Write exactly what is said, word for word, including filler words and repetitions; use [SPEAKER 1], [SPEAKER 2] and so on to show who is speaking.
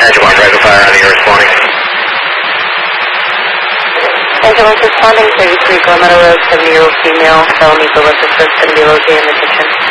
[SPEAKER 1] Engine one, Dragon Fire, having you responding.
[SPEAKER 2] Engine one's responding, thirty-three Glen Meadow Road, seventy-year-old female, felony ballistic, going to be located in the kitchen.